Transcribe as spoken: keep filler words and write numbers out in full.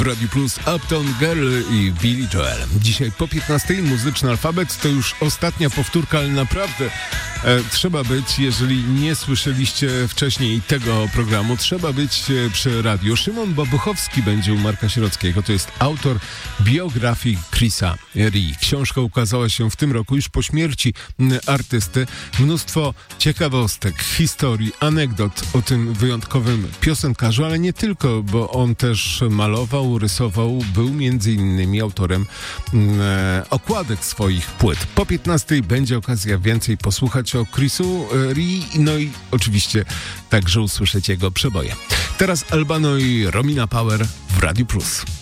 Radiu Plus Uptown Girl i Billy Joel. Dzisiaj po piętnastej Muzyczny Alfabet to już ostatnia powtórka, ale naprawdę e, trzeba być, jeżeli nie słyszeliście wcześniej tego programu, trzeba być e, przy radiu. Szymon Bobuchowski będzie u Marka Sierockiego, to jest autor biografii Chrisa Rea. Książka ukazała się w tym roku już po śmierci m, artysty. Mnóstwo ciekawostek, historii, anegdot o tym wyjątkowym piosenkarzu, ale nie tylko, bo on też malował, rysował, był między innymi autorem e, okładek swoich płyt. Po piętnastej będzie okazja więcej posłuchać o Chrisu Rea, no i oczywiście także usłyszeć jego przeboje. Teraz Albano i Romina Power w Radiu Plus.